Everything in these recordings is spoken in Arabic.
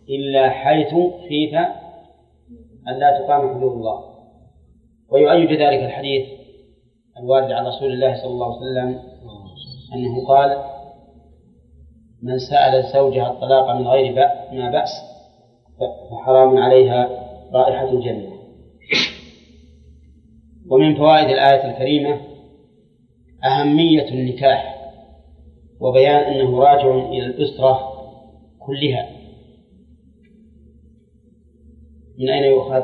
إلا حيث خيف أن لا تقام حدود الله. ويؤيد ذلك الحديث الوارد عن رسول الله صلى الله عليه وسلم أنه قال: من سأل زوجها الطلاق من غير ما بأس فحرام عليها رائحة الجنة. ومن فوائد الآية الكريمة أهمية النكاح وبيان أنه راجع إلى الأسرة كلها. من أين يؤخذ؟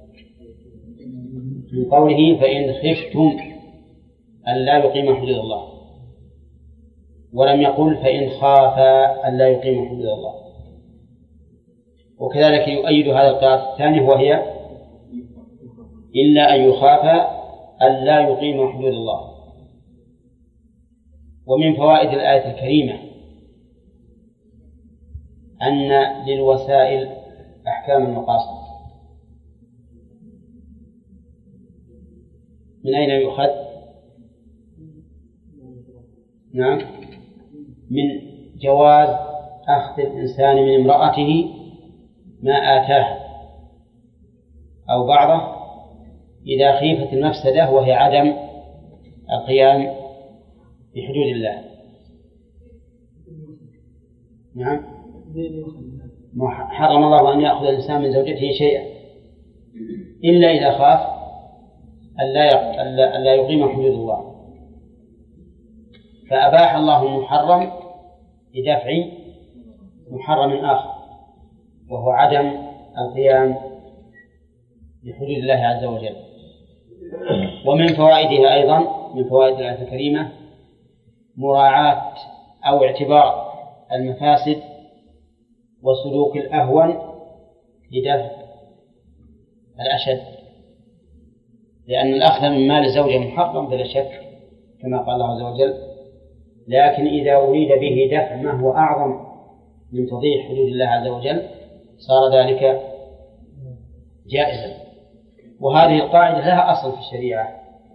من قوله: فإن خفتم أن لا يقيم حدود الله، ولم يقل فإن خافا أن لا يقيم حدود الله. وكذلك يؤيد هذا القراءة الثانية وهي: إلا أن يخافا أن لا يقيم حدود الله. ومن فوائد الآية الكريمة أن للوسائل أحكام المقاصد. من أين يؤخذ؟ نعم، من جواز أخذ الإنسان من امرأته ما آتاه أو بعضه إذا خيفت المفسدة وهي عدم القيام بحدود الله. نعم، حرم الله أن يأخذ الإنسان من زوجته شيئا إلا إذا خاف أن لا يقيم حدود الله، فأباح الله المحرم لدفع محرم آخر وهو عدم القيام بحدود الله عز وجل. ومن فوائدها أيضا، من فوائد الآية الكريمة، مراعاة أو اعتبار المفاسد وسلوك الأهون لدفع الأشد، لأن الأخذ من مال الزوجة محرم بلا شك كما قال الله عز وجل، لكن إذا أريد به دفع ما هو أعظم من تضييع حدود الله عز وجل صار ذلك جائزا. وهذه القاعدة لها أصل في الشريعة،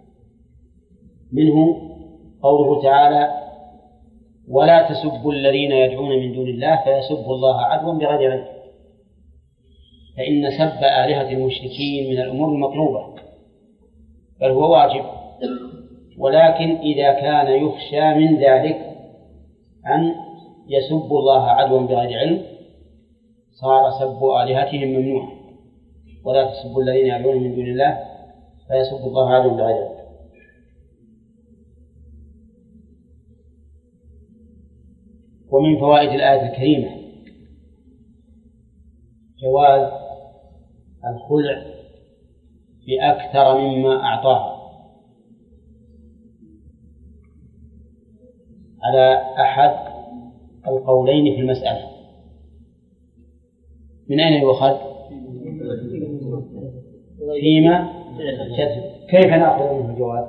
منه قوله تعالى: ولا تسبوا الذين يدعون من دون الله فيسبوا الله عدوا بغير علم. فإن سب آلهة المشركين من الأمور المطلوبة بل هو واجب، ولكن إذا كان يخشى من ذلك أن يسبوا الله عدوا بغير علم صار سب آلهتهم ممنوعا. ولا تسبوا الذين يدعون من دون الله فيسبوا الله عدوا بغير علم. ومن فوائد الآية الكريمة جواز الخلع بأكثر مما أعطاها على أحد القولين في المسألة. من أين يؤخذ؟ فيما تدفع. كيف نأخذ منه الجواز؟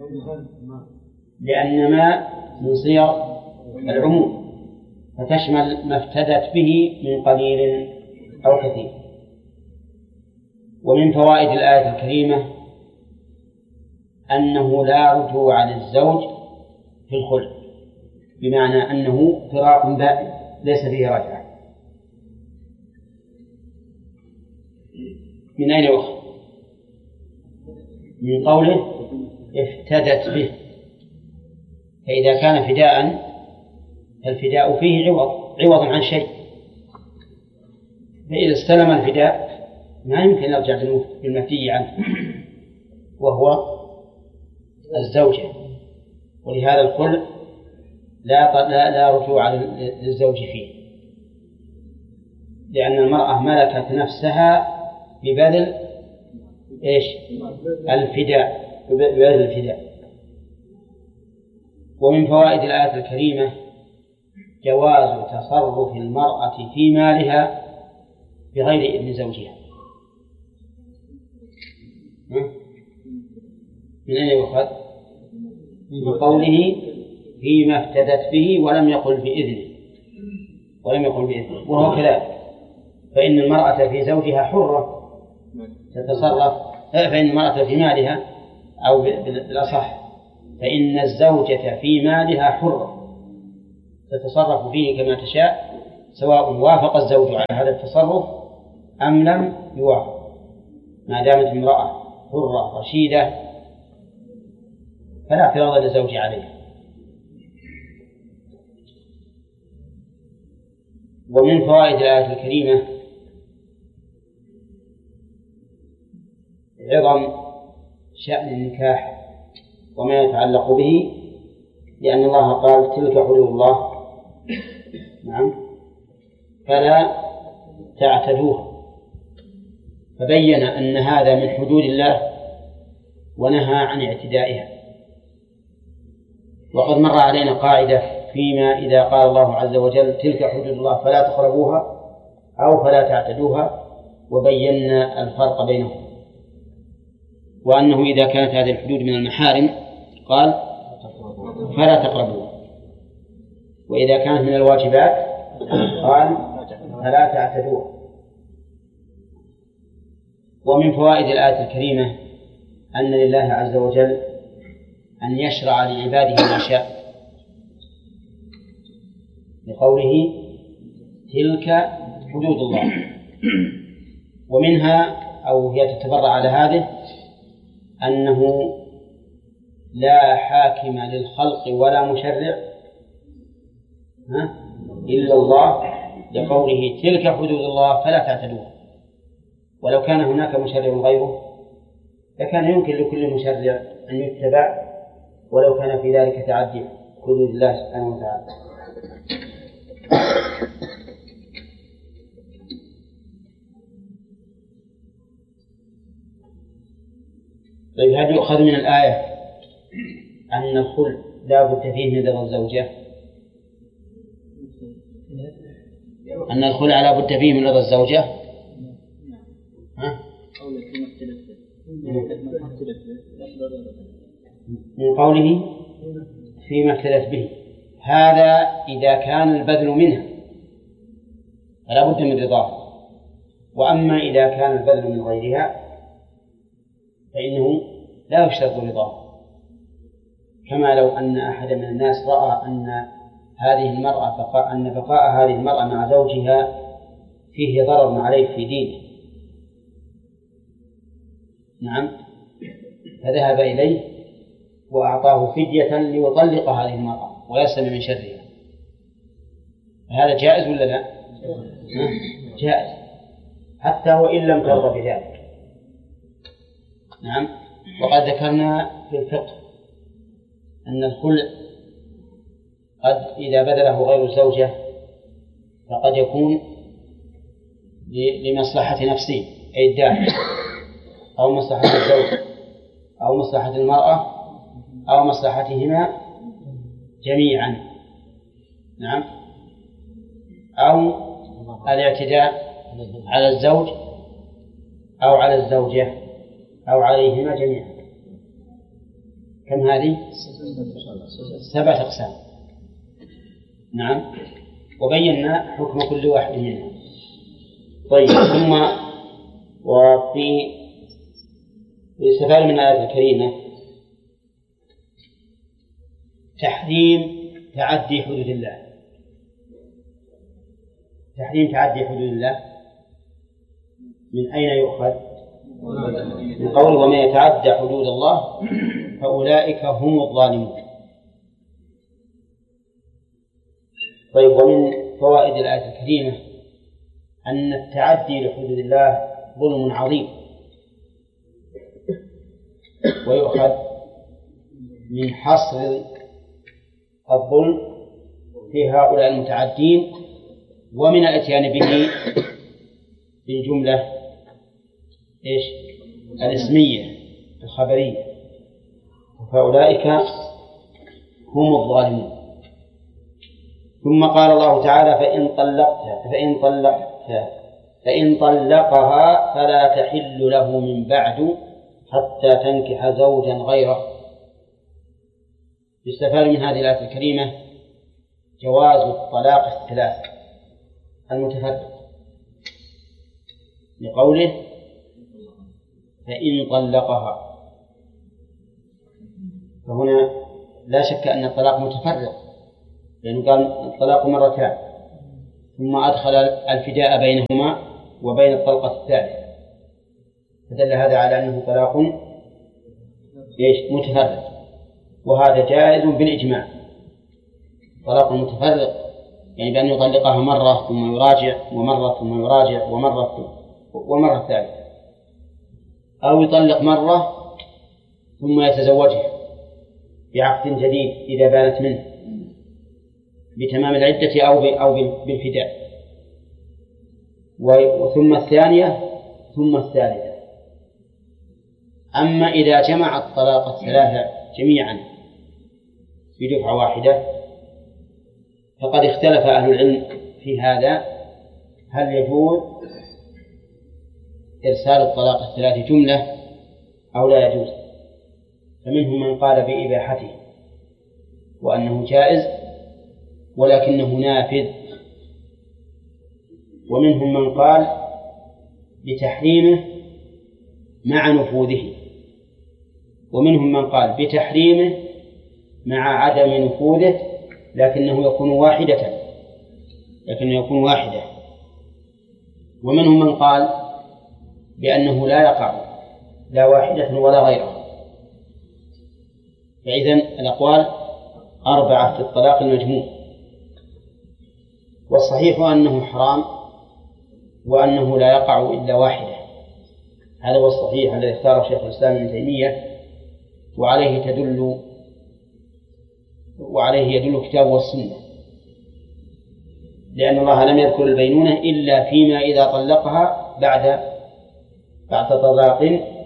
لأن ما من صيغ العموم فتشمل ما افتدت به من قليل أو كثير. ومن فوائد الآية الكريمة أنه لا رجوع للزوج في الخلع، بمعنى أنه فراق بائن ليس فيه رجعة. من أين يؤخذ؟ من قوله افتدت به، فإذا كان فداء فالفداء فيه عوض عن شيء، فإذا استلم الفداء ما يمكن يرجع بالمفدي عنه وهو الزوجة، ولهذا الخلع لا رجوع للزوج فيه، لأن المرأة ملكت نفسها ببذل الفداء. ومن فوائد الآية الكريمة جواز تصرف المرأة في مالها بغير إذن زوجها. من أين يؤخذ؟ من قوله فيما افتدت به ولم يقل بإذنه، وهو كذلك، فإن المرأة في زوجها حرة تتصرف، فإن المرأة في مالها أو بالأصح فإن الزوجة في مالها حرة تتصرف فيه كما تشاء، سواء وافق الزوج على هذا التصرف أم لم يوافق، ما دامت امرأة حرة رشيدة فلا اعتراض للزوج عليه. ومن فوائد الآية الكريمة عظم شأن النكاح وما يتعلق به، لأن الله قال تلك حدود الله نعم فلا تعتدوها، فبين أن هذا من حدود الله ونهى عن اعتدائها. وقد مر علينا قاعدة فيما إذا قال الله عز وجل تلك حدود الله فلا تقربوها أو فلا تعتدوها، وبينا الفرق بينهم، وأنه إذا كانت هذه الحدود من المحارم قال فلا تقربوها، وإذا كانت من الواجبات قال فلا تعتدوها. ومن فوائد الآية الكريمة أن لله عز وجل أن يشرع لعباده ما شاء، لقوله تلك حدود الله. ومنها أو هي تتبرع على هذه أنه لا حاكم للخلق ولا مشرع إلا الله، لقوله تلك حدود الله فلا تعتدوها. ولو كان هناك مشرع غيره لكان يمكن لكل مشرع أن يتبع، ولو كان في ذلك تعدي حدود الله سبحانه وتعالى. طيب، هل يؤخذ من الآية أن الخلع لا بد فيه من رضا الزوجة؟ أن الخلع لا بد فيه من رضا الزوجة؟ من قوله فيما اختلف به، هذا إذا كان البذل منها فلا بد من رضاه، وأما إذا كان البذل من غيرها فإنه لا يشترط رضاه. كما لو أن أحد من الناس رأى أن هذه المرأة أن بقاء هذه المرأة مع زوجها فيه ضرر عليه في دينه، نعم، فذهب إليه وأعطاه فدية ليطلق هذه المرأة ويسلم من شرها، هذا جائز ولا لا؟ جائز حتى وإن لم ترضى بذلك. نعم. وقد ذكرنا في الفقه أن الخلع قد إذا بذله غير الزوجة فقد يكون لمصلحة نفسه أي الدافع، أو مصلحة الزوج أو مصلحة المرأة أو مصلحتهما جميعا، نعم، أو الاعتداء على الزوج أو على الزوجة أو عليهما جميعا. كم هذه؟ 7 أقسام. نعم، وبينا حكم كل واحد منها. طيب، ثم وفي يستفاد من الآية الكريمة تحريم تعدي حدود الله. تحريم تعدي حدود الله من أين يؤخذ؟ من قول وما يتعدى حدود الله فأولئك هم الظالمون. طيب، ومن فوائد الآية الكريمة أن التعدي لحدود الله ظلم عظيم، ويؤخذ من حصر الظلم في هؤلاء المتعدين ومن الاتيان به بالجملة إيش؟ الاسمية الخبرية، فأولئك هم الظالمون. ثم قال الله تعالى فإن طلقها فلا تحل له من بعد حتى تنكح زوجا غيره. يستفاد من هذه الآية الكريمة جواز الطلاق الثلاث المتفرق، لقوله فإن طلقها، فهنا لا شك أن الطلاق متفرق، لأنه قال الطلاق مرتان، ثم أدخل الفداء بينهما وبين الطلقة الثالثة، فدل هذا على أنه طلاق متفرق، وهذا جائز بالإجماع. طلاق متفرق يعني بأن يطلقها مرة ثم يراجع ومرة ثم يراجع ومرة ثالثة، أو يطلق مرة ثم يتزوجها بعقد جديد إذا بانت منه بتمام العدة أو بالفداء، ثم الثانية ثم الثالثة. أما إذا جمع الطلاق الثلاثة جميعا بدفعة واحدة فقد اختلف أهل العلم في هذا، هل يجوز إرسال الطلاق الثلاث جملة أو لا يجوز؟ فمنهم من قال بإباحته وأنه جائز ولكنه نافذ، ومنهم من قال بتحريمه مع نفوذه، ومنهم من قال بتحريمه مع عدم نفوذه لكنه يكون واحدة، ومنهم من قال بأنه لا يقع لا واحدة ولا غيرها. فإذن الأقوال 4 في الطلاق المجموع، والصحيح أنه حرام وأنه لا يقع إلا واحدة. هذا هو الصحيح الذي اختاره شيخ الإسلام ابن تيمية، وعليه يدل الكتاب والسنة، لأن الله لم يذكر البينونة إلا فيما إذا طلقها بعد طلاق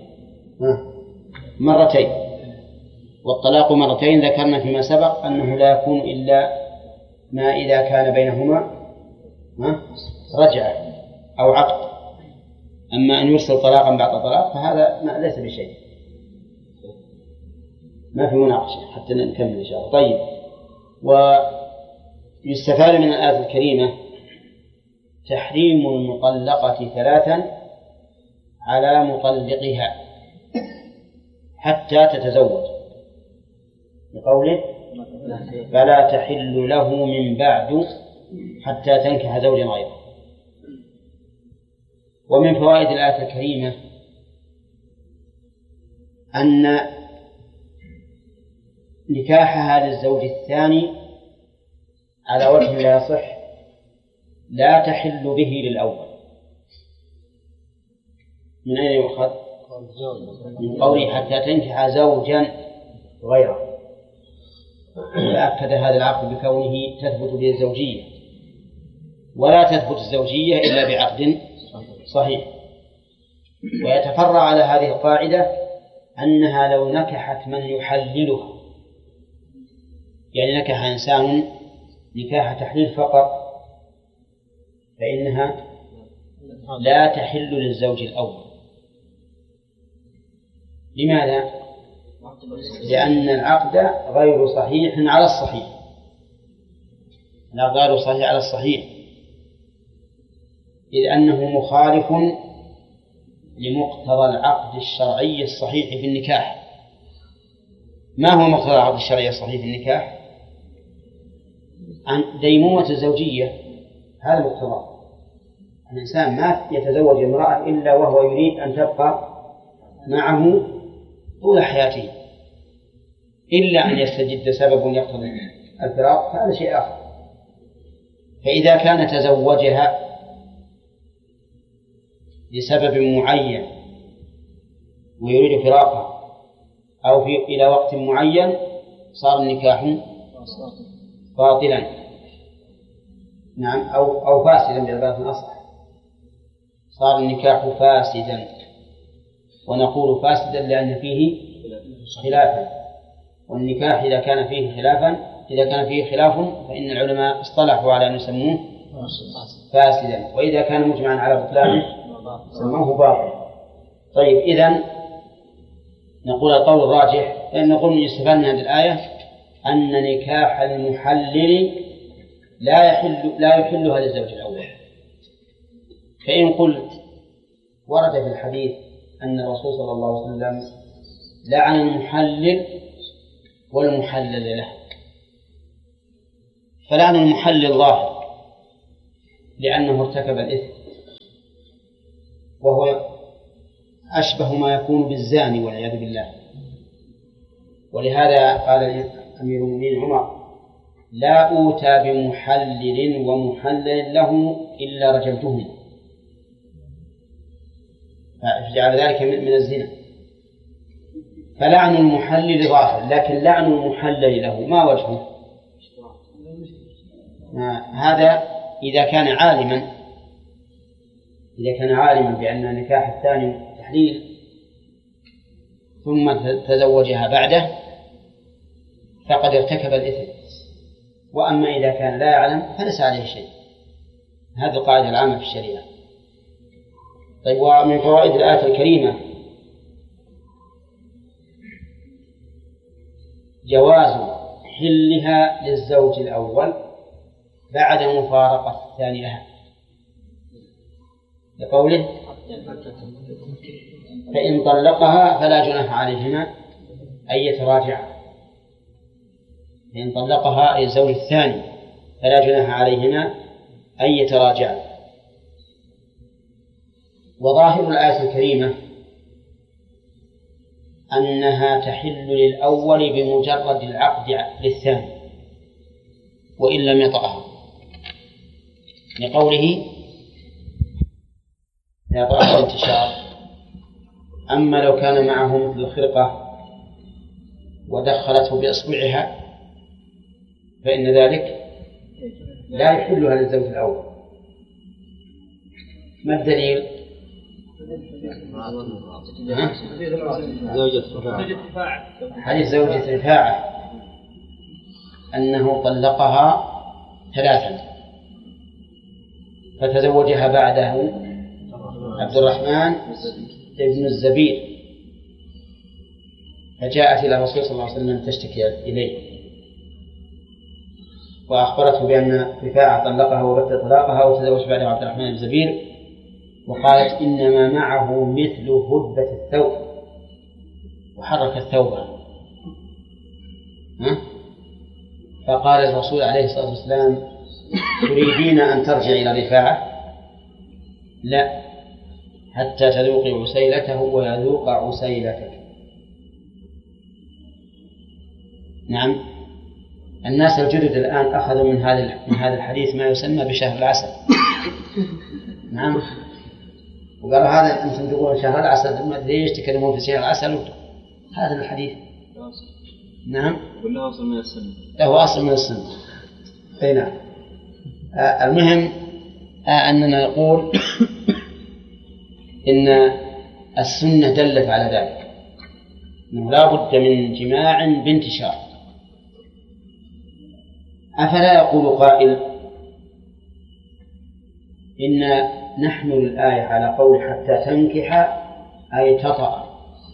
مرتين، والطلاق مرتين ذكرنا فيما سبق أنه لا يكون إلا ما إذا كان بينهما رجعة أو عقد. أما أن يرسل طلاقا بعد طلاق فهذا ليس بشيء، ما في مناقشة حتى نكمل إن شاء الله. طيب، ويستفاد من الآية الكريمة تحريم المطلقة 3 على مطلقها حتى تتزوج، بقوله فلا تحل له من بعد حتى تنكح زوجا غيره. ومن فوائد الآية الكريمة أن نكاحها للزوج الثاني على وجه لا يصح لا تحل به للأول. من أين يؤخذ؟ من قوله حتى تنكح زوجا غيره، فأكد هذا العقد بكونه تثبت به الزوجية، ولا تثبت الزوجية إلا بعقد صحيح. ويتفرع على هذه القاعدة أنها لو نكحت من يحللها، يعني نكح إنسان نكاح تحليل فقط، فإنها لا تحل للزوج الأول. لماذا؟ لأن العقد غير صحيح على الصحيح، العقد غير صحيح على الصحيح، إذ أنه مخالف لمقتضى العقد الشرعي الصحيح في النكاح. ما هو مقتضى العقد الشرعي الصحيح في النكاح؟ عن ديمومة الزوجية، هذا مقتضى. الإنسان ما يتزوج امرأة إلا وهو يريد أن تبقى معه طول حياته، إلا أن يستجد سبب يقتضي الفراق فهذا شيء آخر. فإذا كان تزوجها لسبب معين ويريد فراقها أو إلى وقت معين صار النكاح باطلا، نعم، أو فاسدا بعبارة أصح، صار النكاح فاسدا. ونقول فاسدا لأن فيه خلافا، والنكاح إذا كان فيه خلاف فإن العلماء اصطلحوا على أن يسموه فاسدا، وإذا كان مجمعا على بطلانه سموه باطلا. طيب، إذن نقول القول الراجح، لأن نقول يستفاد من هذه الآية أن نكاح المحلل لا يحلها للزوج الأول. فإن قلت ورد في الحديث أن الرسول صلى الله عليه وسلم لعن المحلل والمحلل له، فلعن المحلل ظاهر لأنه ارتكب الإثم، وهو أشبه ما يكون بالزاني والعياذ بالله. ولهذا قال أمير المؤمنين عمر: لا أوتى بمحلل ومحلل له إلا رجمتهم، فجعل ذلك من الزنا. فلعن المحلل ظاهر، لكن لعن المحلل له ما وجهه؟ هذا إذا كان عالما بأن النكاح الثاني تحليل ثم تزوجها بعده فقد ارتكب الإثم. وأما إذا كان لا يعلم فليس عليه شيء. هذه القاعدة العامة في الشريعة. طيب، ومن فوائد الآية الكريمة جواز حلها للزوج الأول بعد مفارقة الثاني لها، لقوله: فإن طلقها فلا جناح عليهما أن يتراجعا. فإن طلقها أي الزوج الثاني فلا جناح عليهما أن يتراجعا. وظاهر الآية الكريمة أنها تحل للأول بمجرد العقد للثاني وإن لم يطأها، لقوله: يطأها الانتشار. أما لو كان معه مثل الخرقة ودخلته بإصبعها فإن ذلك لا يحلها للزوج الأول. ما الدليل؟ حديث زوجة رفاعة أنه طلقها 3 فتزوجها بعده عبد الرحمن ابن الزبير، فجاءت إلى الرسول صلى الله عليه وسلم تشتكي إليه، وأخبرته بأن رفاعة طلقها وبت طلاقها وتزوج بعده عبد الرحمن بن الزبير، وقالت: إنما معه مثل هدبة الثوب، وحرك الثوب. فقال الرسول عليه الصلاة والسلام: تريدين أن ترجع إلى رفاعة؟ لا، حتى تذوقي عسيلته ويذوق عسيلتك. نعم، الناس الجدد الآن أخذوا من هذا الحديث ما يسمى بشهر العسل. نعم، وقالوا هذا أنتم تقولون شهر العسل، ما أدري ليش تكلمون في شهر العسل. هذا الحديث نعم وله أصل من السنة. له أصل من السنة. نعم. المهم أننا نقول إن السنة دلت على ذلك، أنه لا بد من جماع بانتشار. أفلا يقول قائل إن نحمل الآية على قول حتى تنكح أي تطأ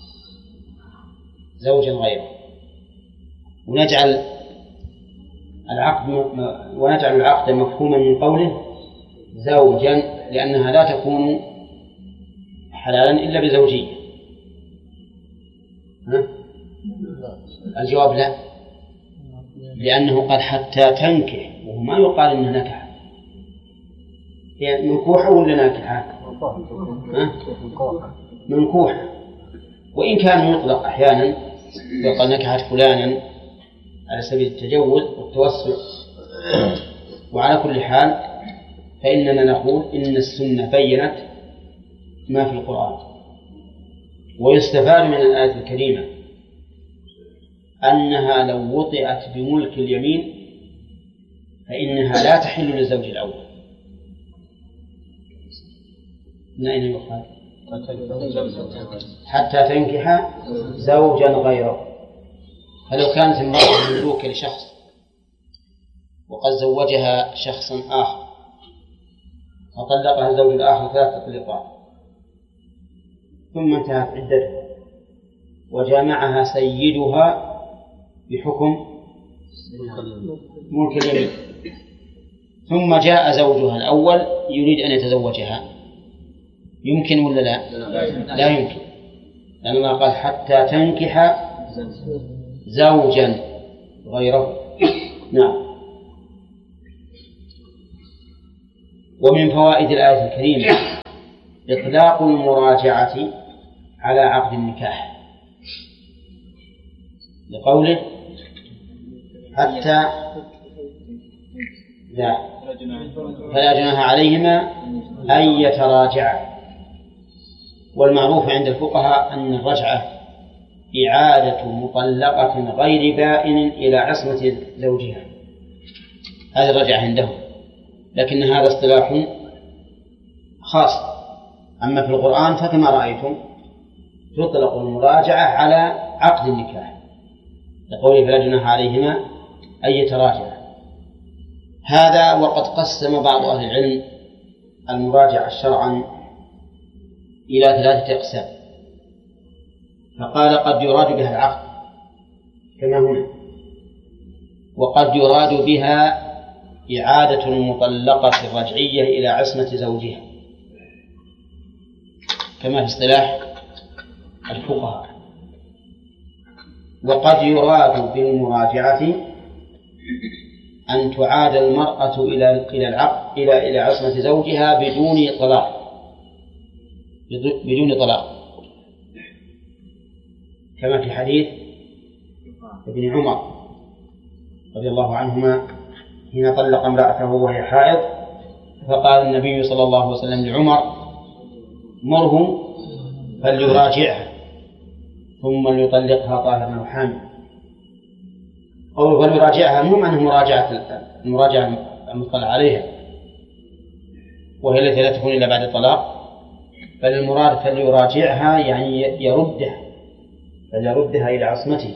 زوجا غيره، ونجعل العقد مفهوما من قوله زوجا، لأنها لا تكون حلالا إلا بزوجية. الجواب لا، لأنه قال حتى تنكح، وهو ما يقال إنه نكح، يعني منكوحة ولا ناكحة؟ منكوحة، وإن كان يطلق أحيانا يقال نكحت فلانا على سبيل التجوز والتوسع. وعلى كل حال فإننا نقول إن السنة بيّنت ما في القرآن. ويستفاد من الآية الكريمة أنها لو وطئت بملك اليمين فإنها لا تحل للزوج الأول. من أين يؤخذ؟ حتى تنكح زوجا غيره. فلو كانت المرأة مملوكة لشخص وقد زوجها شخص آخر فطلقها الزوج الآخر 3 تطليقات ثم انتهت عدتها وجامعها سيدها بحكم ملك اليمين، ثم جاء زوجها الأول يريد أن يتزوجها، يمكن ولا لا؟ لا يمكن، لأن الله قال حتى تنكح زوجا غيره. نعم. ومن فوائد الآية الكريمة إطلاق المراجعة على عقد النكاح لقوله حتى فلا جناح عليهما أن يتراجعا. والمعروف عند الفقهاء أن الرجعة إعادة مطلقة غير بائن إلى عصمة زوجها، هذه الرجعة عندهم، لكن هذا اصطلاح خاص. أما في القرآن فكما رأيتم تطلق المراجعة على عقد النكاح لقوله فلا جناح عليهما أن يتراجعا. هذا وقد قسم بعض أهل العلم المراجعة شرعا إلى 3 أقسام، فقال قد يراد بها العقد كما هنا، وقد يراد بها إعادة المطلقة الرجعية إلى عصمة زوجها كما في اصطلاح الفقهاء، وقد يراد بالمراجعة أن تعاد المرأة إلى العقد إلى عصمة زوجها بدون طلاق كما في حديث ابن عمر رضي الله عنهما حين طلق امرأته وهي حائض، فقال النبي صلى الله عليه وسلم لعمر مره فليراجعها ثم ليطلقها طاهرا وحاملا. قوله فليراجعها مو معنى المراجعة المطلع عليها وهي التي لا تكون إلا بعد الطلاق، بل المراد فليراجعها يعني يردها إلى عصمته،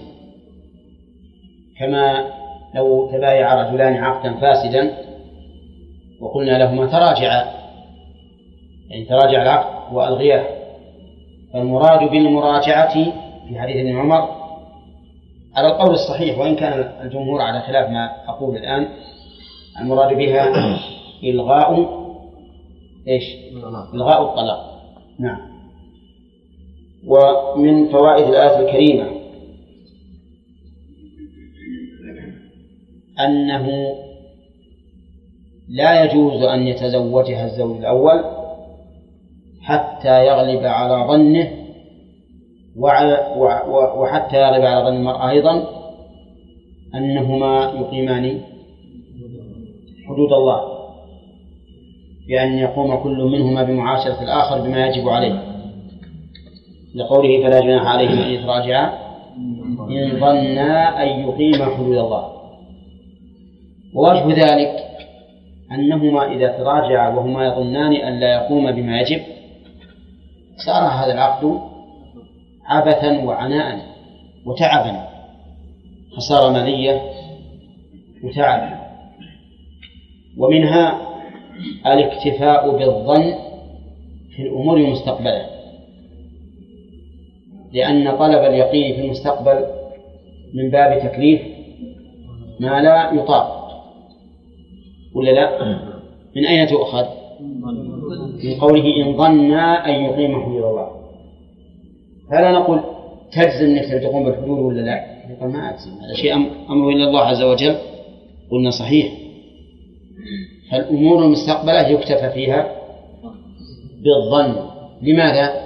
كما لو تبايع رجلان عقدا فاسدا وقلنا لهما تراجعا يعني تراجع العقد وألغياه، فالمراد بالمراجعة في حديث ابن عمر على القول الصحيح، وإن كان الجمهور على خلاف ما أقول الآن، المراد بها إلغاء الطلاق. نعم. ومن فوائد الآية الكريمة أنه لا يجوز أن يتزوجها الزوج الأول حتى يغلب على ظنه وحتى يغلب على ظن المرأة أيضا أنهما يقيمان حدود الله، بأن يقوم كل منهما بمعاشرة الآخر بما يجب عليه، لقوله فلا جناح عليهما أن يتراجعا إن ظنا أن يقيما حدود الله. ووجه ذلك أنهما إذا تراجعا وهما يظنان أن لا يقوم بما يجب صار هذا العقد عبثا وعناء وتعبا، خسارة مالية وتعب. ومنها الاكتفاء بالظن في الأمور المستقبلة، لأن طلب اليقين في المستقبل من باب تكليف ما لا يطاق، ولا لا؟ من أين تؤخذ؟ من قوله إن ظنا أن يقيم حدود الله، فلا نقول تجزم نفسك تقوم بالحدود ولا لا، نقول ما أجزم، هذا شيء أمره إلى الله عز وجل، قلنا صحيح. فالأمور المستقبلة يكتفى فيها بالظن. لماذا؟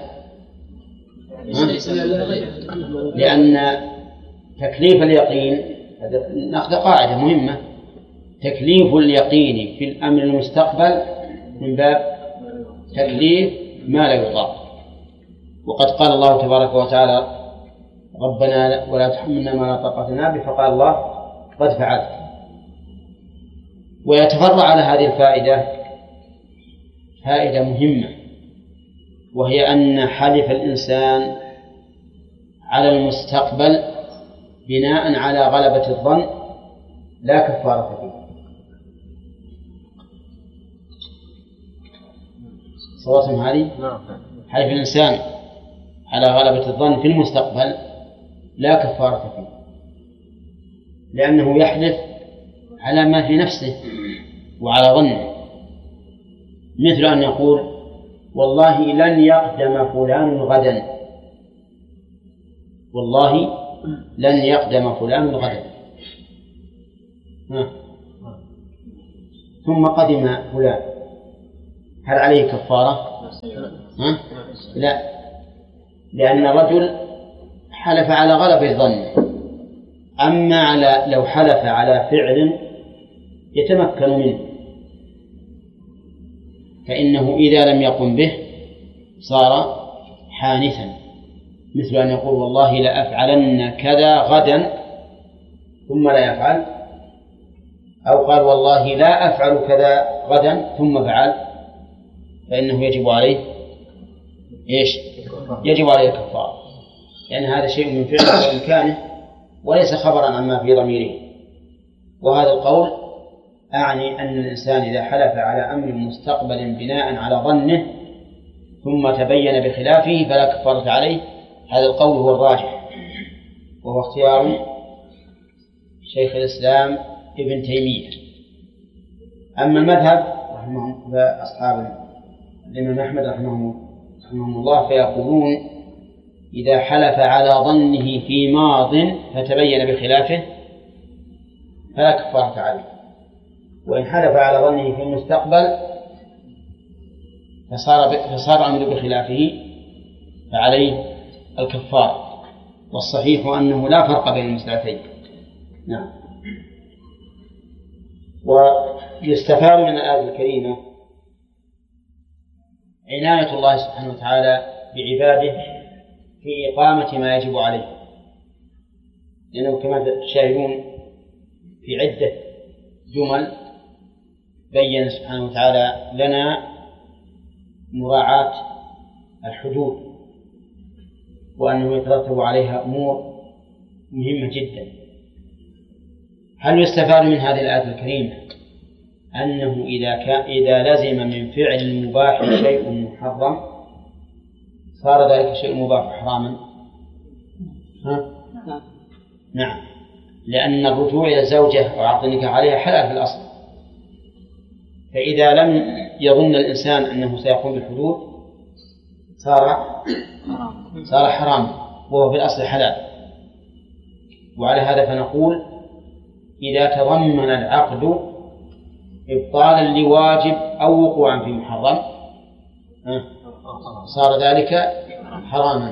لأن تكليف اليقين نأخذ قاعدة مهمة، تكليف اليقين في الأمر المستقبل من باب تكليف ما لا يطاق. وقد قال الله تبارك وتعالى ربنا ولا تحملنا ما لا طاقة لنا به، فقال الله قد فعلت. ويتفرع على هذه الفائدة فائدة مهمة، وهي أن حلف الإنسان على المستقبل بناء على غلبة الظن لا كفارة فيه. صوتهم هذه حلف الإنسان على غلبة الظن في المستقبل لا كفارة فيه، لأنه يحلف على ما في نفسه وعلى ظنه، مثل أن يقول والله لن يقدم فلان غدا، والله لن يقدم فلان غدا، ثم قدم فلان هل عليه كفارة؟ لا، لأن الرجل حلف على غلبة ظنه. أما لو حلف على فعل يتمكن منه فإنه إذا لم يقم به صار حانثا، مثل أن يقول والله لأفعلن كذا غدا ثم لا يفعل، أو قال والله لا أفعل كذا غدا ثم فعل، فإنه يجب عليه يجب عليه الكفارة، لأن هذا شيء من فعله وإمكانه وليس خبرا عما في ضميره. وهذا القول أعني أن الإنسان إذا حلف على أمر مستقبل بناء على ظنه ثم تبين بخلافه فلا كفارة عليه. هذا القول هو الراجح، وهو اختيار شيخ الإسلام ابن تيمية. أما المذهب رحمه فأصحاب الإمام أحمد رحمه الله فيقولون إذا حلف على ظنه في ماض فتبين بخلافه فلا كفارة عليه، وإن حلف على ظنه في المستقبل فصار أمر بخلافه فعليه الكفارة. والصحيح أنه لا فرق بين المسألتين. نعم. ويستفاد من الآية الكريمة عناية الله سبحانه وتعالى بعباده في إقامة ما يجب عليه، لأنه كما تشاهدون في عدة جمل بين سبحانه وتعالى لنا مراعاة الحدود وأنه يترتب عليها أمور مهمة جدا. هل يستفاد من هذه الآية الكريمة أنه إذا لزم من فعل المباح شيء محرم صار ذلك شيء مباح حراما؟ نعم، لأن الرجوع إلى الزوجة وعقد النكاح عليها حلال في الأصل، فإذا لم يظن الإنسان أنه سيقوم بالحدود صار حرام وهو في الأصل حلال. وعلى هذا فنقول إذا تضمن العقد إبطالا لواجب أو وقوعا في محرم صار ذلك حراما.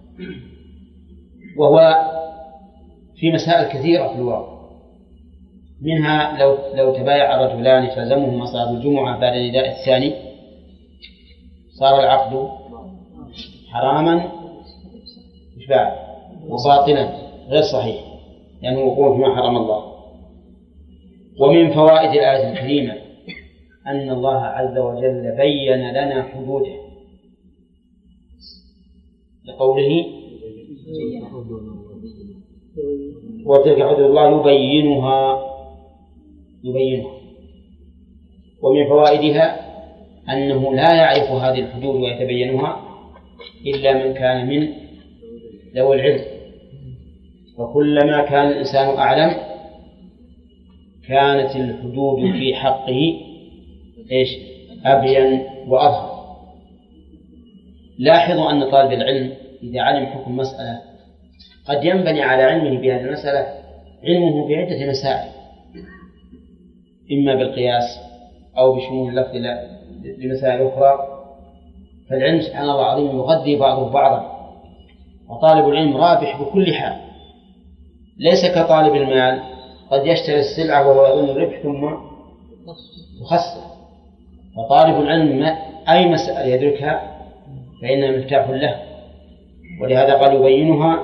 وهو في مسائل كثيرة في الواقع، منها لو تبايع الرجلان فلزمهما صلاة الجمعة بعد النداء الثاني صار العقد حراما وباطلا غير صحيح لأنه وقوع فيما حرم الله. ومن فوائد الآية الكريمة أن الله عز وجل بين لنا حدوده لقوله وتلك حدود الله يبينها. ومن فوائدها أنه لا يعرف هذه الحدود ويتبينها إلا من كان من ذوي العلم، وكلما كان الإنسان أعلم كانت الحدود في حقه أبين وأظهر. لاحظوا أن طالب العلم إذا علم حكم مسألة قد ينبني على علمه بهذه المسألة علمه بعدة مسائل، إما بالقياس أو بشمول اللفظ لمسائل أخرى. فالعلم سبحان الله العظيم يغذي بعضه بعضا، وطالب العلم رابح بكل حال، ليس كطالب المال قد يشتري السلعة وهو يظن الربح ثم يخسر. فطالب العلم أي مسألة يدركها فإنها مفتاح له، ولهذا قال يبينها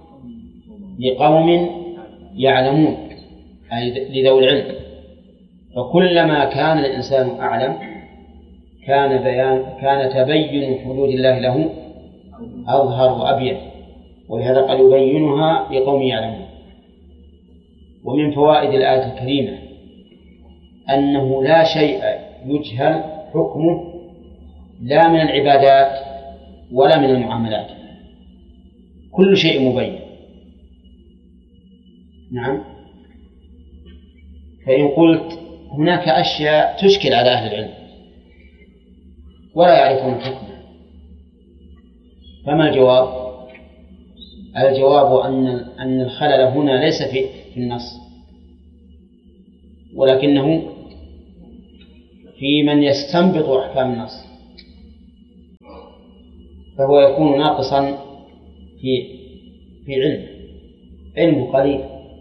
لقوم يعلمون أي لذوي العلم. فكلما كان الإنسان أعلم كان تبين حدود الله له أظهر وأبين، ولهذا قال يبينها لقوم يعلمون. ومن فوائد الآية الكريمة أنه لا شيء يجهل حكمه لا من العبادات ولا من المعاملات، كل شيء مبين. نعم. فإن قلت هناك أشياء تشكل على أهل العلم ولا يعرفون حكمها، فما الجواب؟ الجواب أن الخلل هنا ليس في النص، ولكنه في من يستنبط أحكام النص، فهو يكون ناقصا في علمه قليل،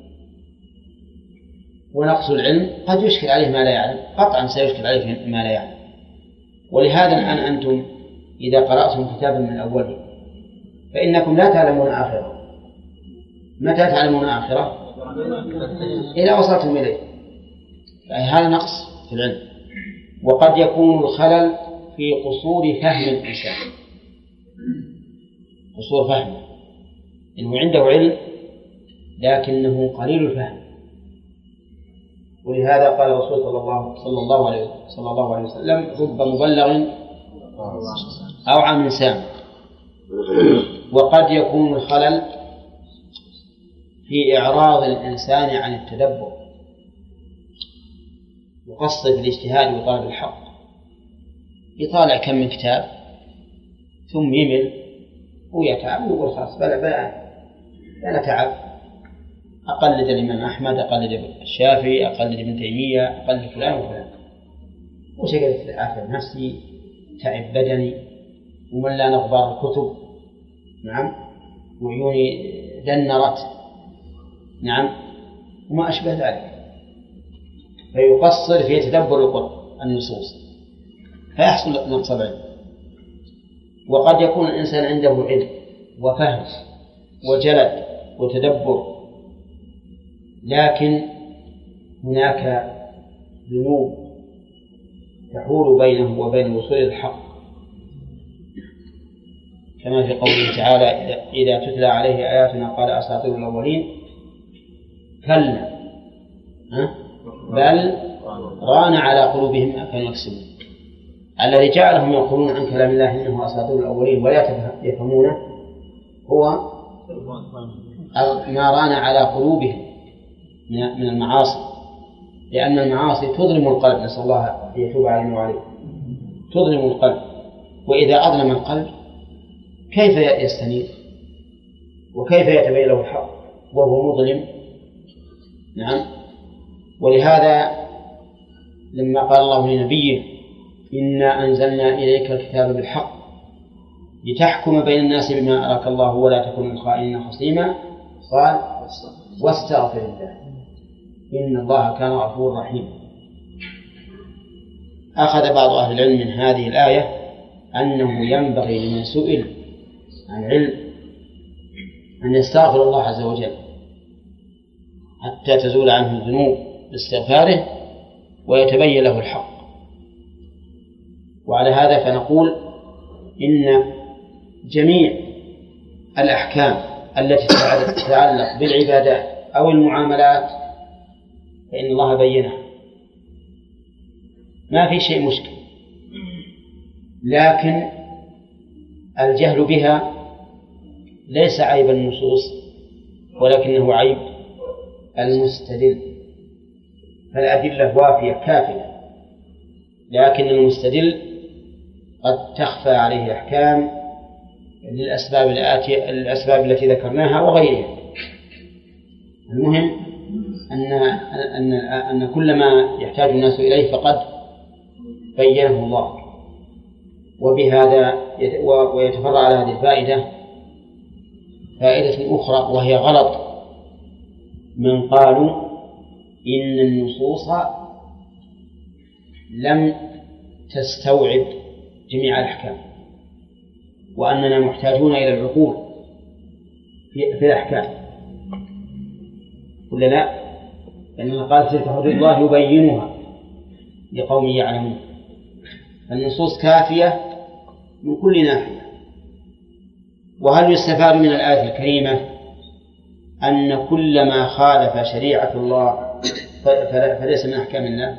ونقص العلم قد يشكل عليه ما لا يعلم، قطعا سيشكل عليه ما لا يعلم. ولهذا الآن أنتم إذا قرأتم كتابا من أوله فإنكم لا تعلمون آخره. متى تعلمون آخره؟ إذا وصلتم إليه. هذا نقص في العلم. وقد يكون الخلل في قصور فهم الإنسان، قصور فهمه، إنه عنده علم لكنه قليل الفهم. ولهذا قال الرسول صلى الله عليه وسلم: رب مبلغ أوعى من سامع. وقد يكون الخلل في إعراض الإنسان عن التدبر، يقصد في الاجتهاد وطلب الحق، يطالع كم من كتاب ثم يمل ويتعب ويقول خلاص بلا تعب، أقلد الإمام أحمد، أقلد الشافعي، أقلد ابن تيمية، أقلد فلان وفلان، وشكلت عافية نفسي، تعب بدني، وملا نغبار الكتب، نعم، وعيوني دنرت، نعم، وما أشبه ذلك. فيقصر في تدبر النصوص فيحصل نقص العلم. وقد يكون الإنسان عنده علم وفهم وجلد وتدبر، لكن هناك ذنوب تحول بينه وبين الوصول إلى الحق، كما في قوله تعالى: إذا تتلى عليه آياتنا قال أساطير الأولين، كلا بل ران على قلوبهم ما كانوا يكسبون. الذي جعلهم يقولون عن كلام الله إنه أساطير الأولين ولا يفهمونه هو ما ران على قلوبهم من المعاصي، لأن المعاصي تظلم القلب، نسأل الله أن يتوب علينا وعليه، تظلم القلب، وإذا أظلم القلب كيف يستنير وكيف يتبين له الحق وهو مظلم؟ نعم. ولهذا لما قال الله لنبيه: إنا أنزلنا إليك الكتاب بالحق لتحكم بين الناس بما أراك الله ولا تكن للخائنين خصيما، قال: واستغفر الله إن الله كان غفورا رحيما. أخذ بعض أهل العلم من هذه الآية أنه ينبغي لمن سئل عن علم أن يستغفر الله عز وجل حتى تزول عنه الذنوب باستغفاره ويتبين له الحق. وعلى هذا فنقول إن جميع الأحكام التي تتعلق بالعبادات أو المعاملات فإن الله بينها، ما في شيء مشكل، لكن الجهل بها ليس عيب النصوص ولكنه عيب المستدل. فالأدلة وافية كافية، لكن المستدل قد تخفى عليه أحكام للأسباب التي ذكرناها وغيرها. المهم أن كل ما يحتاج الناس إليه فقد بينه الله. وبهذا ويتفرع على هذه الفائدة فائدة أخرى، وهي غلط من قالوا إن النصوص لم تستوعب جميع الأحكام وأننا محتاجون إلى العقول في الأحكام. ولا لا؟ لأننا قال: تلك حدود الله يبينها لقوم يعلمون. النصوص كافية من كل ناحية. وهل يستفاد من الآية الكريمة أن كل ما خالف شريعة الله فليس من أحكام الله؟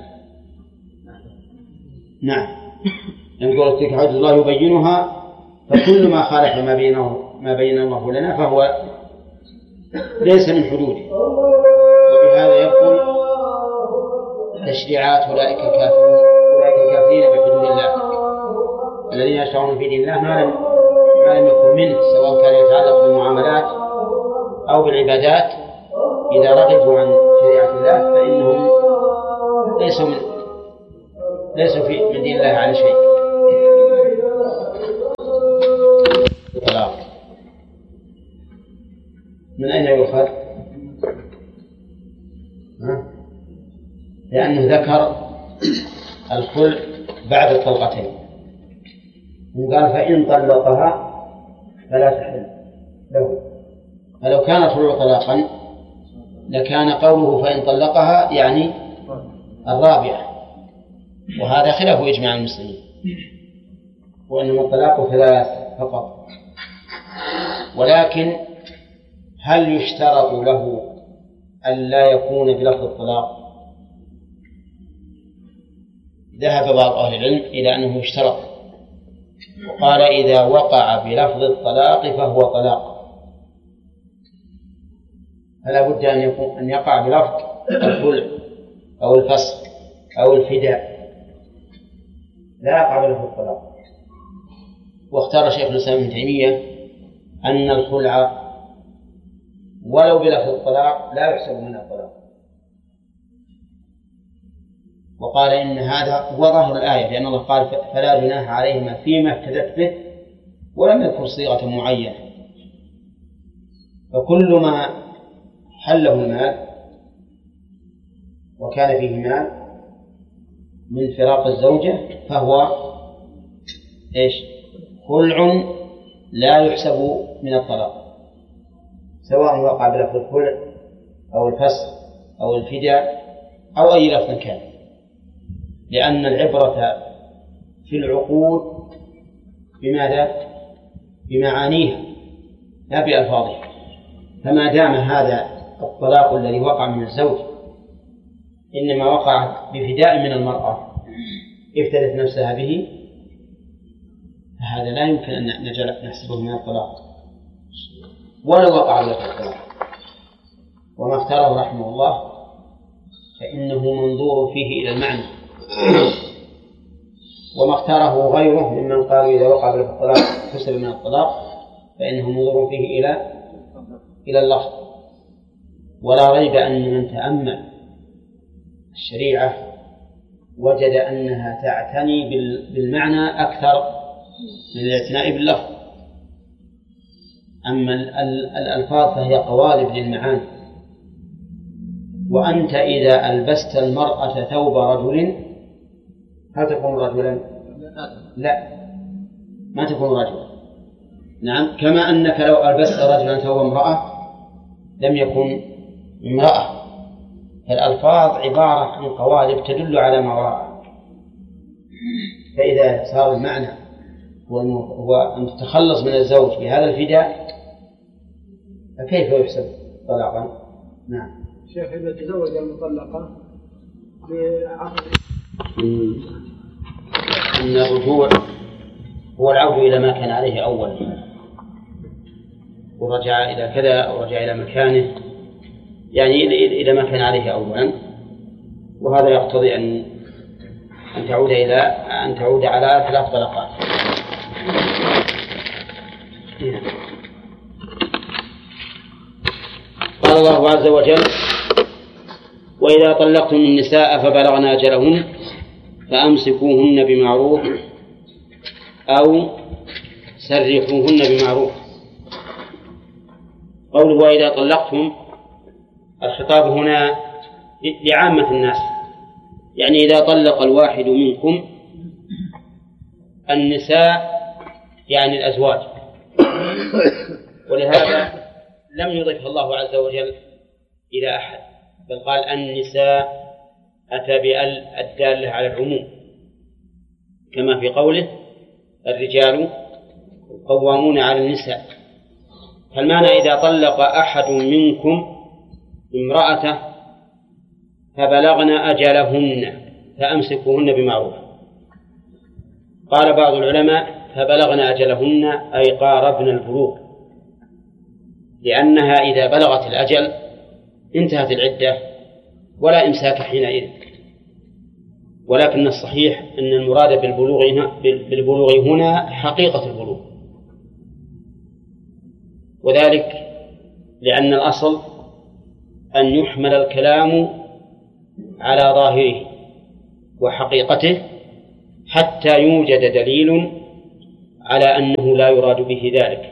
نعم. يقول: تلك حدود الله يبينها، فكل ما خالف ما بين الله لنا فهو ليس من حدوده. وبهذا يقول تشريعات أولئك الكافرين بحدود الله، الذين يشرعون في دين الله ما لم يكن منه، سواء كان يتعلق بالمعاملات أو بالعبادات. إذا رغبوا عن شريعة الله فإنهم ليسوا منه، ليسوا من دين الله على شيء. طلاق من أين يؤخذ؟ لأنه ذكر الخلع بعد الطلقتين وقال فإن طلقها فلا تحل له. فلو كان الخلع طلاقا لكان قوله فإن طلقها يعني الرابعة، وهذا خلاف إجماع المسلمين، وإنما الطلاق 3 فقط. ولكن هل يشترط له أن لا يكون بلفظ الطلاق؟ ذهب بعض أهل العلم إلى أنه يشترط، وقال إذا وقع بلفظ الطلاق فهو طلاق، فلا بد أن يقع بلفظ الخلع أو الفسخ أو الفداء، لا يقع بلفظ الطلاق. واختار شيخ الإسلام ابن تيمية أن الخلع ولو بلفظ الطلاق لا يحسب من الطلاق، وقال إن هذا هو ظاهر الآية، لأن الله قال فلا جناح عليهما فيما افتدت به، ولم يذكر صيغة معينة. فكل ما حله المال وكان فيه مال من فراق الزوجة فهو خلع لا يحسب من الطلاق، سواء وقع بلفظ الخلع أو الفسخ أو الفداء أو أي لفظ كان، لأن العبرة في العقود بماذا؟ بمعانيها لا بألفاظها. فما دام هذا الطلاق الذي وقع من الزوج إنما وقع بفداء من المرأة افتدت نفسها به، فهذا لا يمكن أن نحسبه من الطلاق ولو وقع له الطلاق. وما اختاره رحمه الله فإنه منظور فيه إلى المعنى، وما اختاره غيره ممن قالوا إذا وقع له الطلاق حسب من الطلاق فإنه منظور فيه إلى اللفظ. ولا ريب أن من تأمل الشريعة وجد أنها تعتني بالمعنى أكثر من الاعتناء باللفظ. أما الألفاظ فهي قوالب للمعاني. وأنت إذا ألبست المرأة ثوب رجل هل تكون رجلا؟ لا، ما تكون رجلا. نعم، كما أنك لو ألبست رجلا ثوب امرأة لم يكن امرأة. فالألفاظ عبارة عن قوالب تدل على ما وراءها. فإذا صار المعنى هو أن تتخلص من الزوج بهذا الفداء فكيف يحسب طلاقا؟ نعم. شيخ إذا تزوج المطلقة بعقد أن الرجوع هو العودة إلى ما كان عليه أولا، ورجع إلى كذا أو رجع إلى مكانه، يعني إلى ما كان عليه أولا، وهذا يقتضي أن تعود على 3 طلقات. قال الله عز وجل: وإذا طلقتم النساء فبلغن أجلهن فأمسكوهن بمعروف أو سرحوهن بمعروف. قوله وإذا طلقتم الخطاب هنا لعامة الناس، يعني إذا طلق الواحد منكم النساء يعني الأزواج، ولهذا لم يضف الله عز وجل إلى أحد، بل قال النساء أتى بأل الدالة على العموم، كما في قوله الرجال قوامون على النساء. فالمعنى إذا طلق أحد منكم امرأته فبلغن أجلهن فأمسكوهن بمعروف. قال بعض العلماء فبلغن أجلهن أي قاربن البلوغ، لأنها إذا بلغت الأجل انتهت العدة ولا إمساك حينئذ. ولكن الصحيح أن المراد بالبلوغ هنا حقيقة البلوغ، وذلك لأن الأصل أن يحمل الكلام على ظاهره وحقيقته حتى يوجد دليل على أنه لا يراد به ذلك.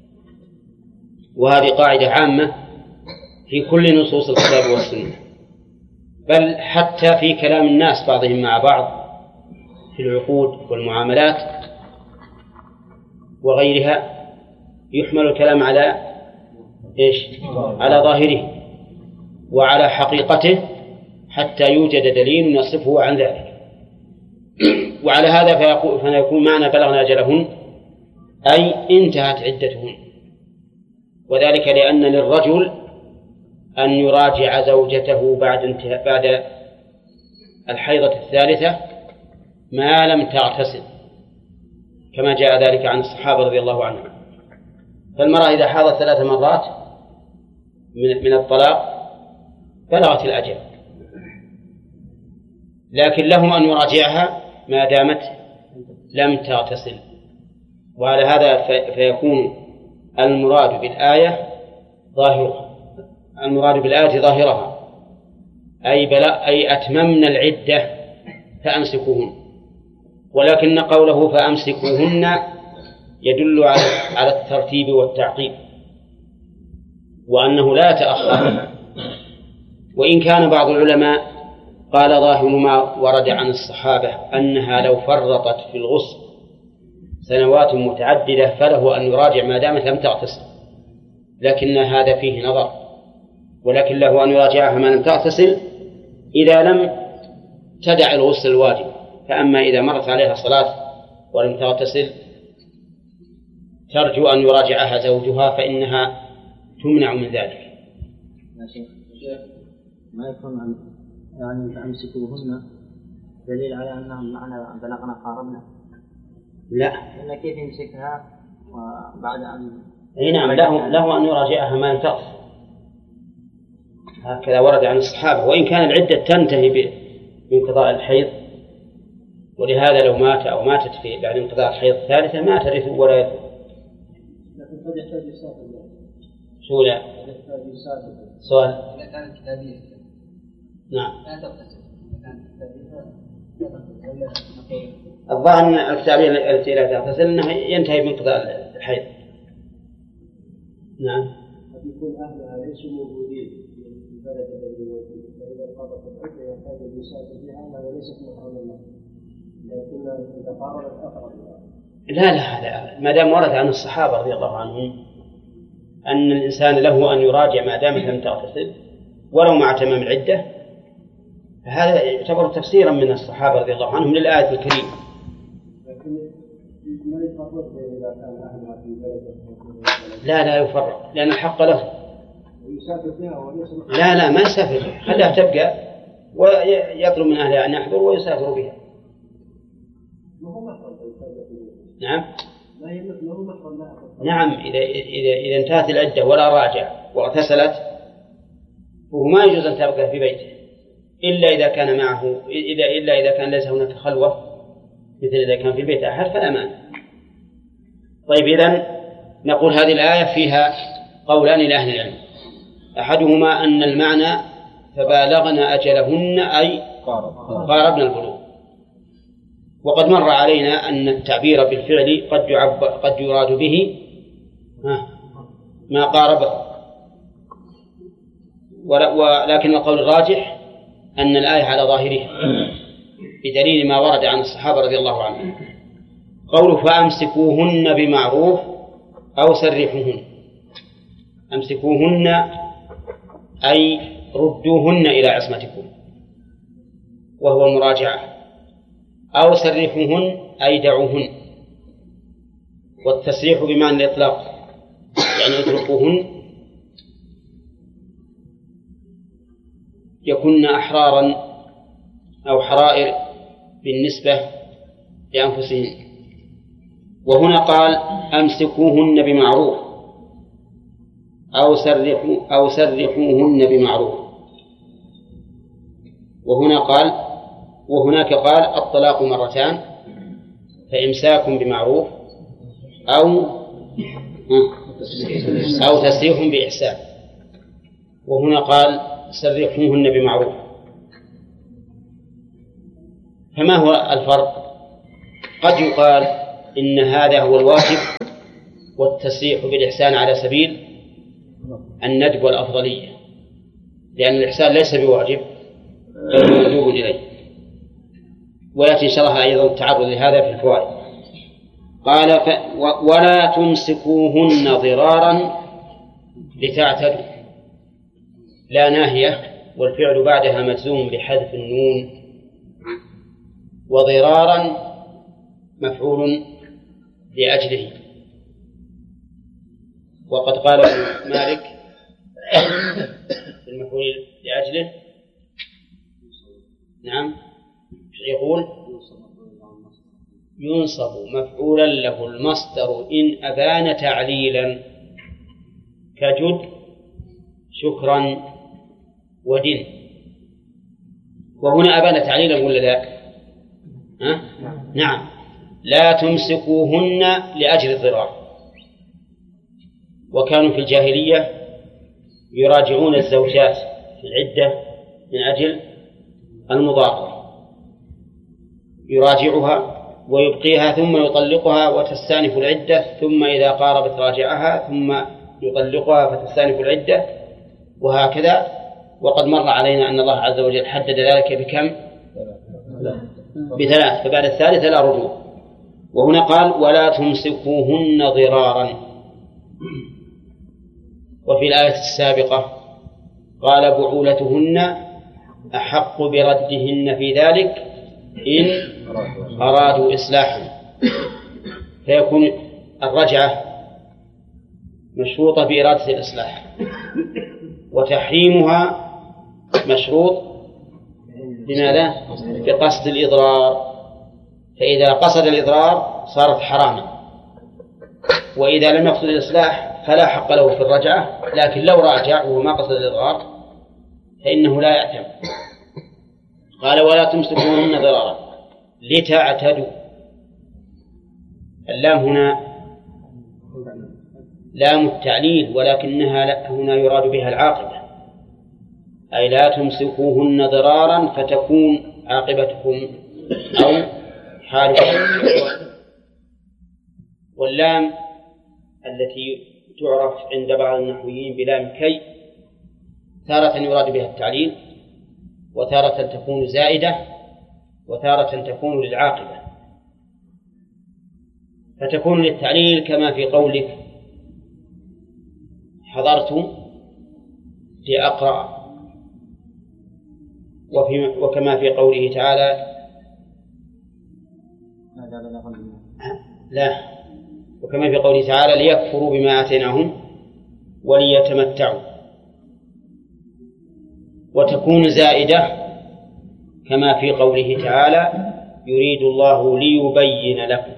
وهذه قاعدة عامة في كل نصوص الكتاب والسنة، بل حتى في كلام الناس بعضهم مع بعض في العقود والمعاملات وغيرها يحمل الكلام على إيش؟ على ظاهره وعلى حقيقته حتى يوجد دليل يصفه عن ذلك. وعلى هذا فيكون معنى بلغنا أجلهن أي انتهت عدتهن، وذلك لأن للرجل أن يراجع زوجته بعد الحيضة الثالثة ما لم تغتسل، كما جاء ذلك عن الصحابة رضي الله عنهم. فالمرأة إذا حاضت 3 مرات من الطلاق بلغت الأجل، لكن له أن يراجعها ما دامت لم تغتسل. وعلى هذا فيكون المراد بالآية ظاهرها أي أتممن العدة فأمسكوهن، ولكن قوله فأمسكوهن يدل على الترتيب والتعقيب وأنه لا يتأخر. وإن كان بعض العلماء قال ظاهر ما ورد عن الصحابة أنها لو فرطت في الغسل سنوات متعددة فله أن يراجع ما دامت لم تغتسل، لكن هذا فيه نظر، ولكن له أن يراجعها ما لم تغتسل إذا لم تدع الغسل الواجب. فأما إذا مرت عليها صلاة ولم تغتسل ترجو أن يراجعها زوجها فإنها تمنع من ذلك. ما يكون يعني فأمسكوهن دليل على أنهم معنى بلغنا قاربنا؟ لا، لأن كيف يمسكها وبعد أن نعم له أن يراجعها ما لم تغتسل، هكذا ورد عن الصحابة. وإن كان العدة تنتهي بانقضاء الحيض، ولهذا لو مات أو ماتت بعد انقضاء الحيض الثالثة ما ترث ولا يرث. لكن قد يحتاج يسافر. شو لا؟ سؤال. إذا كانت كتابية نعم. لا تغتسل. إذا كانت كتابية لا تغتسل. الظاهر أن الكتابية التي لا تغتسل أنها ينتهي بانقضاء الحيض. نعم. قد يكون أهلها ليسوا موجودين في البلد الذي هو فيه، فإذا انقضت العدة يحتاج اليسافر فيها وهذا ليس في محرم الله، لكن إذا قارنت أقرب. لا ما دام ورد عن الصحابة رضي الله عنهم أن الإنسان له أن يراجع ما دامت لم تغتسل ولو مع تمام العدة، هذا يعتبر تفسيرا من الصحابة رضي الله عنهم للآية الكريمة. لكن ما يفرق إذا كان أهلها في بلد. لا يفرق لأن الحق له. يسافر فيها وليس. لا ما يسافر، خليها تبقى ويطلب من أهلها أن يحضر ويسافر بها. نعم. نعم إذا انتهت العدة ولا راجع واغتسلت فهو ما يجوز أن تبقى في بيته إلا إذا كان معه إلا إذا كان ليس هناك خلوة، مثل إذا كان في البيت أحد فلا مانع. طيب إذن نقول هذه الآية فيها قولان لأهل العلم، أحدهما أن المعنى فبالغنا أجلهن أي قاربنا البلوغ، وقد مر علينا أن التعبير بالفعل قد يراد به ما قاربه، ولكن القول الراجح أن الآية على ظاهرها بدليل ما ورد عن الصحابة رضي الله عنهم. قوله فأمسكوهن بمعروف أو سرحوهن، أمسكوهن أي ردوهن إلى عصمتكم وهو المراجعة، أو سرحوهن أي دعوهن، والتسريح بمعنى الإطلاق يعني اتركوهن يكون أحرارا أو حرائر بالنسبة لأنفسهم. وهنا قال أمسكوهن بمعروف أو سرحوهن بمعروف، وهناك قال الطلاق مرتان، فإمساك بمعروف أو تسريح بإحسان، وهنا قال سرحوهن بمعروف. فما هو الفرق قد يقال إن هذا هو الواجب والتصريح بالإحسان على سبيل الندب والأفضلية، لأن الإحسان ليس بواجب بل مندوب إليه، ويأتي شرح أيضا التعرض لهذا في الفوائد. قال ولا تمسكوهن ضرارا لتعتدوا، لا ناهية والفعل بعدها مجزوم بحذف النون، وضرارا مفعول لأجله. وقد قال مالك في المفعول لأجله نعم يقول ينصب مفعولا له المصدر إن أبان تعليلا كجد شكرا ودن. وهنا أبان تعليلا ولا لا؟ نعم. لا تمسكوهن لأجل الضرار، وكانوا في الجاهلية يراجعون الزوجات في العدة من أجل المضارة، يراجعها ويبقيها ثم يطلقها وتستأنف العدة، ثم إذا قاربت راجعها ثم يطلقها فتستأنف العدة، وهكذا. وقد مر علينا أن الله عز وجل حدد ذلك بكم؟ ب3، فبعد الثالثة لا رجوع. وهنا قال ولا تمسكوهن ضرارا. وفي الآية السابقة قال بعولتهن أحق بردهن في ذلك إن أرادوا إصلاحا، فيكون الرجعة مشروطة بإرادة الإصلاح، وتحريمها مشروط بماذا؟ بقصد الإضرار، فإذا قصد الإضرار صارت حراما، وإذا لم يقصد الإصلاح فلا حق له في الرجعة، لكن لو راجع وهو ما قصد الإضرار فإنه لا يأثم. قال ولا تمسكوهن ضرارا لتعتدوا. اللام هنا لام التعليل، ولكنها هنا يراد بها العاقبة، أي لا تمسكوهن ضرارا فتكون عاقبتكم أو حالكم. واللام التي تعرف عند بعض النحويين بلام كي تارة يراد بها التعليل، وتارة تكون زائدة، وتارة تكون للعاقبة. فتكون للتعليل كما في قولك حضرت لأقرأ، وكما في قوله تعالى لا، وكما في قوله تعالى ليكفروا بما آتيناهم وليتمتعوا. وتكون زائدة كما في قوله تعالى يريد الله ليبين لكم.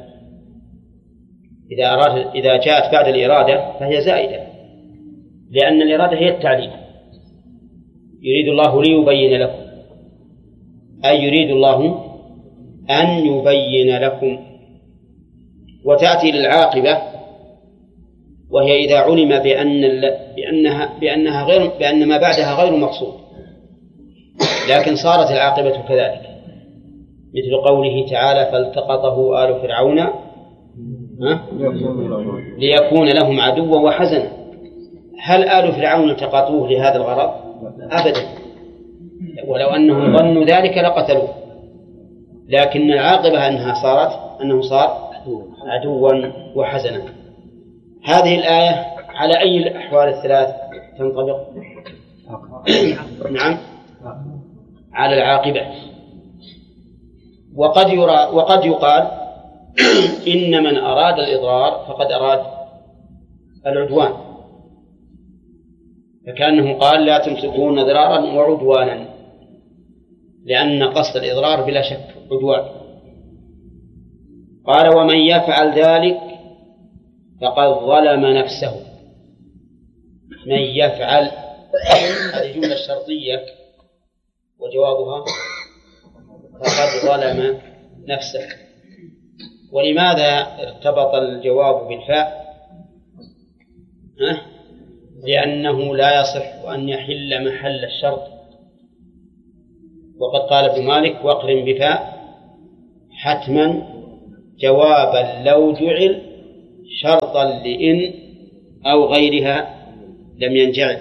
إذا جاءت بعد الإرادة فهي زائدة، لأن الإرادة هي التعليل. يريد الله ليبين لكم، أي يريد الله أن يبين لكم. وتأتي للعاقبة، وهي إذا علم بأن ما بعدها غير مقصود، لكن صارت العاقبة كذلك، مثل قوله تعالى فالتقطه آل فرعون ليكون لهم عدوا وحزنا. هل آل فرعون التقطوه لهذا الغرض؟ أبدا، ولو أنهم ظنوا ذلك لقتلوه، لكن العاقبة أنه صار عدوا وحزنا. هذه الآية على أي الأحوال الثلاث تنطبق؟ نعم، على العاقبة. وقد يقال إن من أراد الإضرار فقد أراد العدوان، فكأنه قال لا تمسكون ضرارا وعدوانا، لأن قصد الإضرار بلا شك عدوان. قال ومن يفعل ذلك فقد ظلم نفسه. من يفعل هذه جملة شرطية، وجوابها فقد ظلم نفسه. ولماذا ارتبط الجواب بالفاء؟ لأنه لا يصح أن يحل محل الشرط. وقد قال ابن مالك واقرن بفاء حتما جوابا لو جعل شرطا لإن أو غيرها لم ينجعل.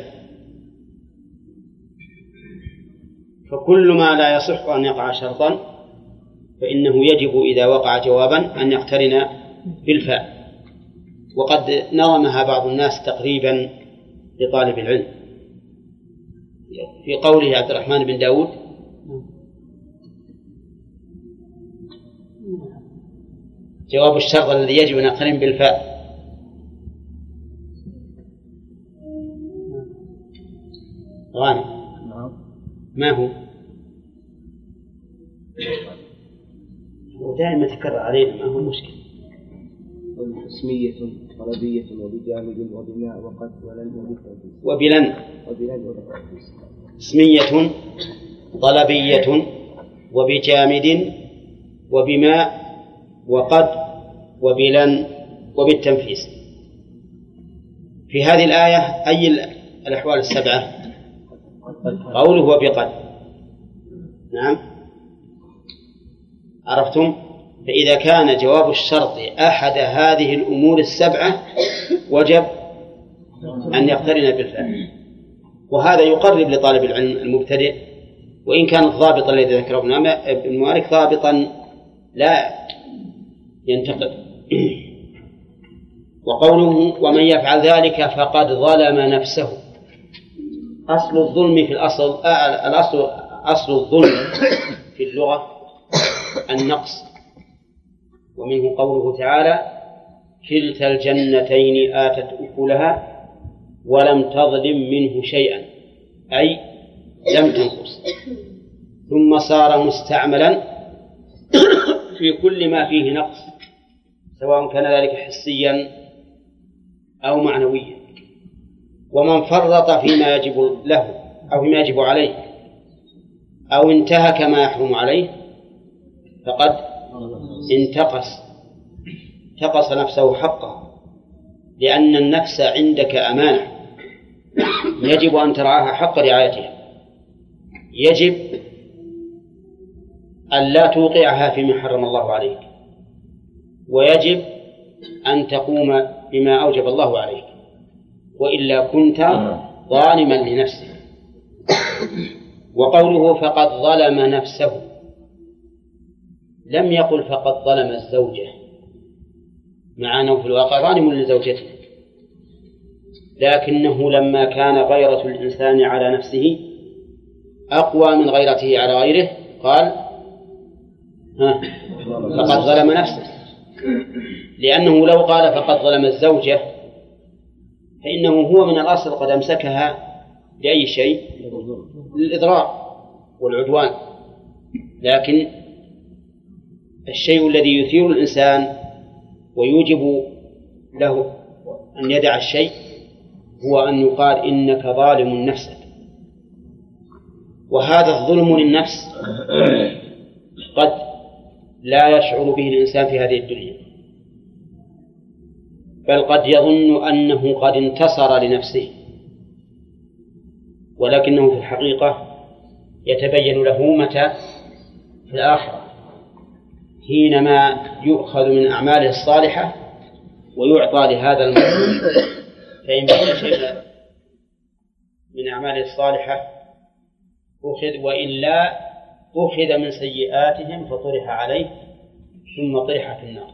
فكل ما لا يصح أن يقع شرطا فإنه يجب إذا وقع جوابا أن يقترن بالفاء. وقد نظمها بعض الناس تقريبا لطالب العلم في قوله عبد الرحمن بن داود: جواب الشرط الذي يجب أن يقترن بالفاء. غانم ما هو؟ ودائما تكرر علينا، ما هو مشكلة. اسمية طلبية وبجامد وبماء وقد ولن وبلن اسمية طلبية وبجامد وبماء وقد وبلن وبالتنفيس. في هذه الآية أي الأحوال السبعة؟ قوله وبقد. نعم عرفتم؟ فإذا كان جواب الشرط أحد هذه الأمور السبعة وجب أن يقترن بالفعل. وهذا يقرب لطالب العلم المبتدئ، وإن كان الضابط الذي ذكره ابن مالك ضابطا لا ينتقد. وقوله ومن يفعل ذلك فقد ظلم نفسه. أصل الظلم في أصل الظلم في اللغة النقص، ومنه قوله تعالى: كلتا الجنتين آتت أكلها ولم تظلم منه شيئا، أي لم تنقص. ثم صار مستعملا في كل ما فيه نقص، سواء كان ذلك حسيا أو معنويا. ومن فرط فيما يجب له أو فيما يجب عليه أو انتهك ما يحرم عليه فقد انتقص نفسه حقه، لأن النفس عندك أمانة يجب أن ترعاها حق رعايتها. يجب أن لا توقعها فيما حرم الله عليك، ويجب أن تقوم بما أوجب الله عليك، وإلا كنت ظالما لنفسك. وقوله فقد ظلم نفسه لم يقل فقد ظلم الزوجة، مع أنه في الواقع ظالم لزوجته، لكنه لما كان غيرة الإنسان على نفسه أقوى من غيرته على غيره قال فقد ظلم نفسه، لأنه لو قال فقد ظلم الزوجة فإنه هو من الأصل قد أمسكها لأي شيء؟ للإضرار والعدوان. لكن الشيء الذي يثير الإنسان ويوجب له أن يدع الشيء هو أن يقال إنك ظالم نفسك. وهذا الظلم للنفس قد لا يشعر به الإنسان في هذه الدنيا، بل قد يظن أنه قد انتصر لنفسه، ولكنه في الحقيقة يتبين له متى؟ في الآخرة، حينما يؤخذ من أعماله الصالحة ويعطى لهذا المظلوم، فإن بقي شيء من أعماله الصالحة أخذ، وإلا أخذ من سيئاتهم فطرح عليه ثم طرح في النار.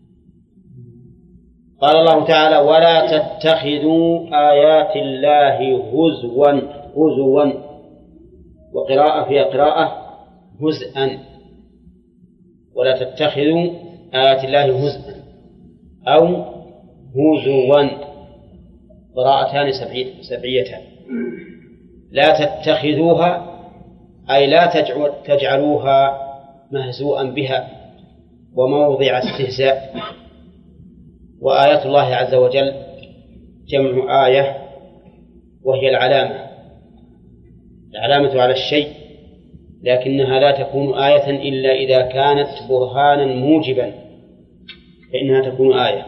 قال الله تعالى: ولا تتخذوا آيات الله هزوا، وقراءة فيها قراءة هزءا، ولا تتخذوا آيات الله هزءا أو هزوا، قراءتان سبعيتان. لا تتخذوها أي لا تجعلوها مهزوءا بها وموضع استهزاء. وآيات الله عز وجل جمع آية، وهي العلامة على الشيء، لكنها لا تكون آية إلا إذا كانت برهانا موجبا فإنها تكون آية.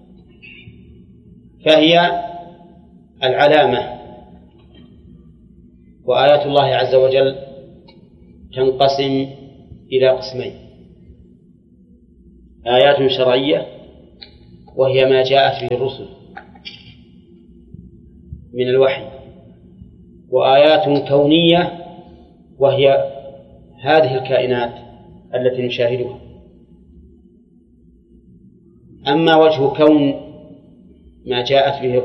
فهي العلامة. وآيات الله عز وجل تنقسم إلى قسمين: آيات شرعية وهي ما جاءت به الرسل من الوحي، وآيات كونية وهي هذه الكائنات التي نشاهدها. أما وجه كون ما جاءت به